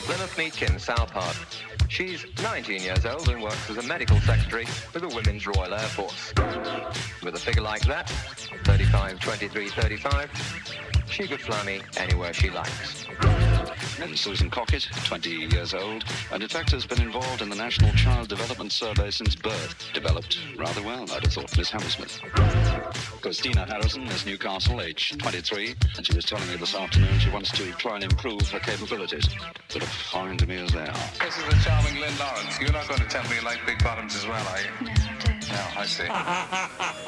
Plymouth Meekin, Southpart. She's 19 years old and works as a medical secretary with the Women's Royal Air Force. With a figure like that, 35, 23, 35, she could fly me anywhere she likes. And Susan Cockett, 20 years old, and in fact has been involved in the National Child Development Survey since birth. Developed rather well, I'd have thought, Miss Hammersmith. Christina Harrison, Miss Newcastle, age 23, and she was telling me this afternoon she wants to try and improve her capabilities. Sort of fine to me as they are. This is the charming Lynn Lawrence. You're not going to tell me you like big bottoms as well, are you? No, I don't. No, I see.